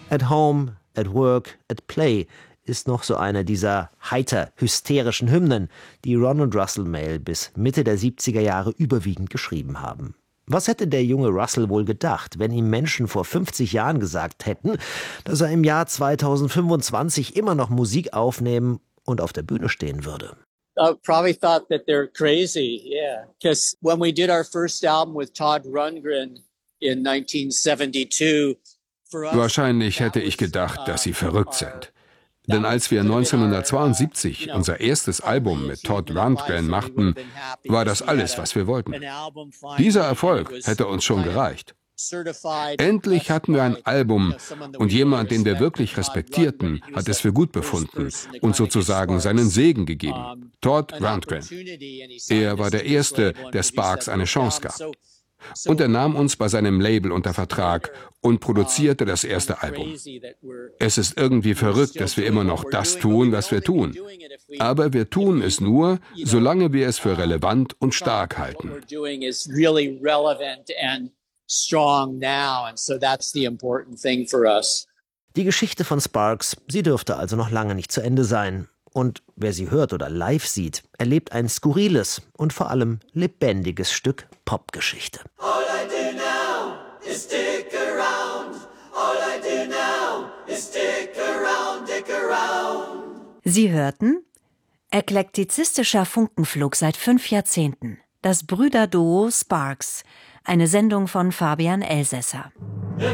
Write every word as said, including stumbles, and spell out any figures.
At Home, at Work, at Play ist noch so eine dieser heiter hysterischen Hymnen, die Ron und Russell Mael bis Mitte der siebziger Jahre überwiegend geschrieben haben. Was hätte der junge Russell wohl gedacht, wenn ihm Menschen vor fünfzig Jahren gesagt hätten, dass er im Jahr zweitausendfünfundzwanzig immer noch Musik aufnehmen und auf der Bühne stehen würde? I probably thought that they're crazy, yeah. Because when we did our first album with Todd Rundgren in nineteen seventy-two, Wahrscheinlich hätte ich gedacht, dass sie verrückt sind. Denn als wir neunzehnhundertzweiundsiebzig unser erstes Album mit Todd Rundgren machten, war das alles, was wir wollten. Dieser Erfolg hätte uns schon gereicht. Endlich hatten wir ein Album und jemand, den wir wirklich respektierten, hat es für gut befunden und sozusagen seinen Segen gegeben. Todd Rundgren. Er war der Erste, der Sparks eine Chance gab. Und er nahm uns bei seinem Label unter Vertrag und produzierte das erste Album. Es ist irgendwie verrückt, dass wir immer noch das tun, was wir tun. Aber wir tun es nur, solange wir es für relevant und stark halten. Die Geschichte von Sparks, sie dürfte also noch lange nicht zu Ende sein. Und wer sie hört oder live sieht, erlebt ein skurriles und vor allem lebendiges Stück Popgeschichte. All I do now is stick around. All I do now is stick around, dick around. Sie hörten eklektizistischer Funkenflug seit fünf Jahrzehnten. Das Brüderduo Sparks. Eine Sendung von Fabian Elsässer.